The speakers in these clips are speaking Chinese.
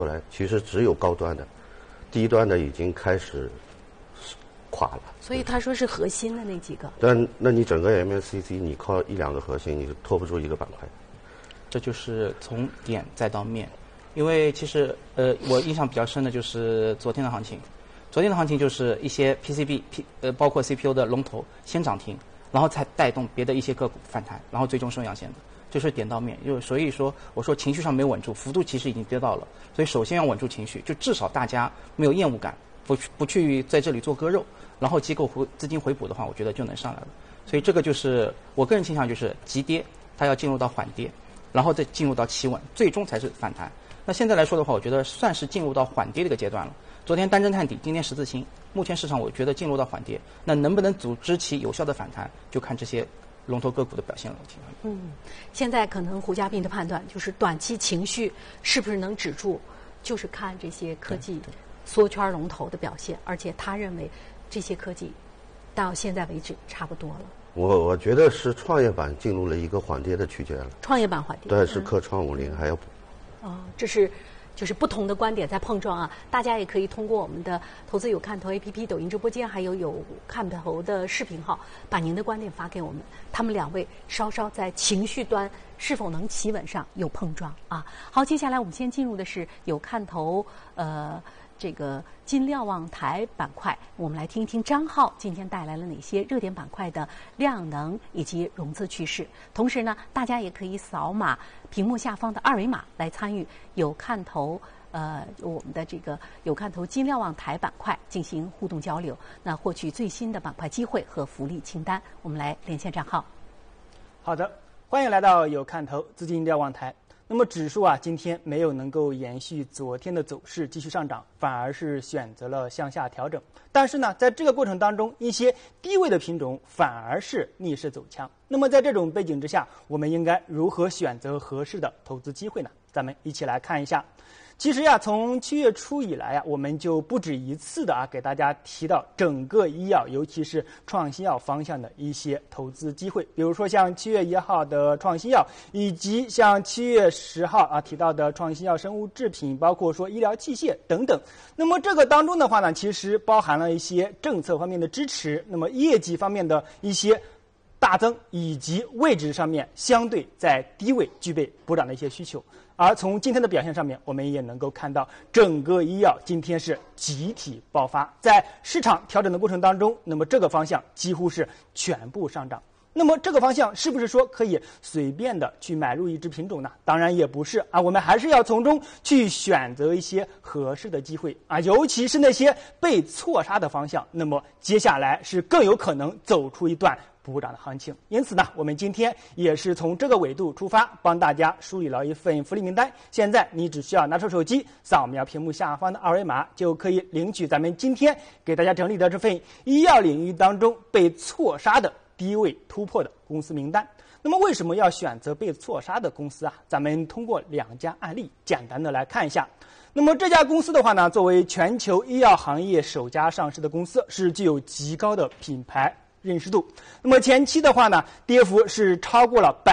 后来其实只有高端的，低端的已经开始垮了。 所以他说是核心的那几个。 但那你整个 MACD 你靠一两个核心，你是拖不住一个板块。 这就是从点再到面，因为其实我印象比较深的就是昨天的行情。昨天的行情就是一些 PCB 包括 CPU 的龙头先涨停，然后才带动别的一些个股反弹，然后最终收阳线的，就是点到面。所以说我说情绪上没有稳住，幅度其实已经跌到了，所以首先要稳住情绪，就至少大家没有厌恶感，不去在这里做割肉，然后机构资金回补的话，我觉得就能上来了。所以这个就是我个人倾向就是急跌，它要进入到缓跌，然后再进入到企稳，最终才是反弹。那现在来说的话，我觉得算是进入到缓跌这个阶段了。昨天单针探底，今天十字星，目前市场我觉得进入到缓跌，那能不能组织其有效的反弹，就看这些龙头个股的表现了。 现在可能胡嘉宾的判断就是短期情绪是不是能止住，就是看这些科技缩圈龙头的表现，而且他认为这些科技到现在为止差不多了。 我觉得是创业板进入了一个缓跌的区间了。 创业板缓跌， 对，是科创50还要补。 这是就是不同的观点在碰撞啊！大家也可以通过我们的投资有看头 APP、抖音直播间，还有看头的视频号，把您的观点发给我们。他们两位稍稍在情绪端是否能企稳上有碰撞啊！好，接下来我们先进入的是有看头这个金瞭望台板块，我们来听一听张浩今天带来了哪些热点板块的量能以及融资趋势。同时呢，大家也可以扫码屏幕下方的二维码来参与有看头我们的这个有看头金瞭望台板块进行互动交流，那获取最新的板块机会和福利清单。我们来连线张浩。 好的，欢迎来到有看头资金瞭望台。那么指数今天没有能够延续昨天的走势继续上涨，反而是选择了向下调整。但是呢，在这个过程当中，一些低位的品种反而是逆势走强。那么在这种背景之下，我们应该如何选择合适的投资机会呢？咱们一起来看一下。其实从7月初以来我们就不止一次的给大家提到整个医药，尤其是创新药方向的一些投资机会。比如说像7月1号的创新药，以及像7月10号提到的创新药生物制品，包括说医疗器械等等。那么这个当中的话呢，其实包含了一些政策方面的支持，那么业绩方面的一些大增，以及位置上面相对在低位具备补涨的一些需求。而从今天的表现上面，我们也能够看到整个医药今天是集体爆发，在市场调整的过程当中，那么这个方向几乎是全部上涨。那么这个方向是不是说可以随便的去买入一只品种呢？当然也不是我们还是要从中去选择一些合适的机会尤其是那些被错杀的方向，那么接下来是更有可能走出一段补涨的行情。因此呢，我们今天也是从这个维度出发，帮大家梳理了一份福利名单。现在你只需要拿出手机，扫描屏幕下方的二维码，就可以领取咱们今天给大家整理的这份医药领域当中被错杀的低位突破的公司名单。那么为什么要选择被错杀的公司咱们通过2家案例简单的来看一下。那么这家公司的话呢，作为全球医药行业首家上市的公司，是具有极高的品牌认识度。那么前期的话呢，跌幅是超过了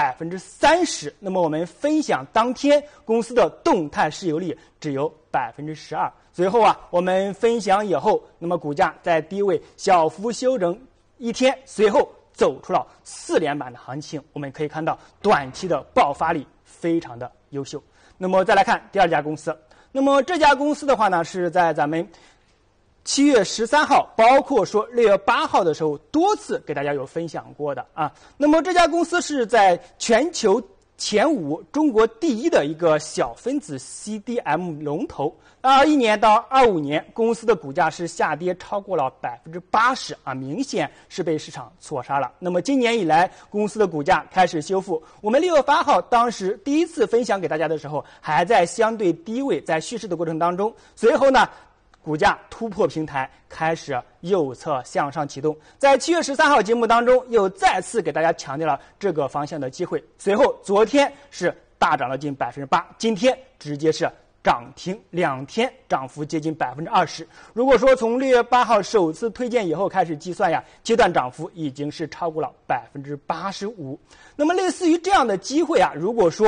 30%。那么我们分享当天公司的动态市盈率只有12%。随后我们分享以后，那么股价在低位小幅修整一天，随后走出了4连板的行情。我们可以看到短期的爆发力非常的优秀。那么再来看第2家公司。那么这家公司的话呢，是在咱们7月13号，包括说6月8号的时候多次给大家有分享过的那么这家公司是在全球前5中国第1的一个小分子 CDM 龙头。21年到25年，公司的股价是下跌超过了80%明显是被市场错杀了。那么今年以来，公司的股价开始修复。我们6月8号当时第一次分享给大家的时候，还在相对低位，在蓄势的过程当中，随后呢，股价突破平台，开始右侧向上启动。在7月13号节目当中，又再次给大家强调了这个方向的机会。随后昨天是大涨了近8%，今天直接是涨停，2天涨幅接近20%。如果说从6月8号首次推荐以后开始计算阶段涨幅已经是超过了85%。那么类似于这样的机会如果说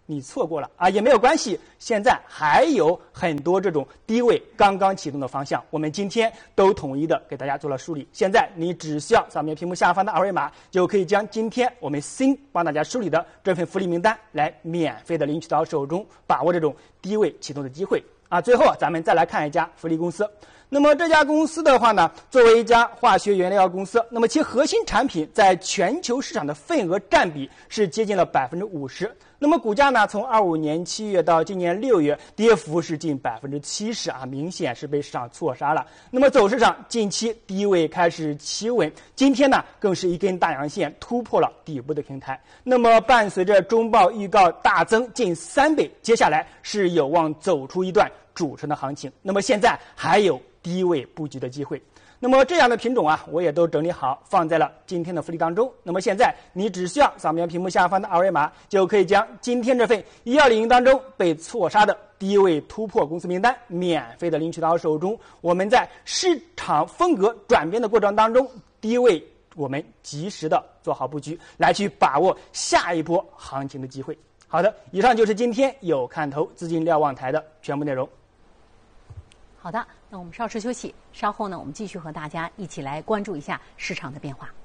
你错过了啊，也没有关系，现在还有很多这种低位刚刚启动的方向，我们今天都统一的给大家做了梳理。现在你只需要扫描屏幕下方的二维码，就可以将今天我们新帮大家梳理的这份福利名单来免费的领取到手中，把握这种低位启动的机会啊。最后咱们再来看一家福利公司。那么这家公司的话呢，作为一家化学原料公司，那么其核心产品在全球市场的份额占比是接近了50%。那么股价呢，从25年7月到今年6月，跌幅是近70%啊，明显是被市场错杀了。那么走势上，近期低位开始企稳，今天呢更是一根大阳线突破了底部的平台。那么伴随着中报预告大增近3倍，接下来是有望走出一段主升的行情。那么现在还有低位布局的机会。那么这样的品种啊，我也都整理好放在了今天的福利当中。那么现在你只需要扫描屏幕下方的二维码，就可以将今天这份1200当中被错杀的低位突破公司名单免费的领取到手中。我们在市场风格转变的过程当中，低位我们及时的做好布局，来去把握下一波行情的机会。好的，以上就是今天有看头资金瞭望台的全部内容。 好的，那我们稍事休息，稍后呢，我们继续和大家一起来关注一下市场的变化。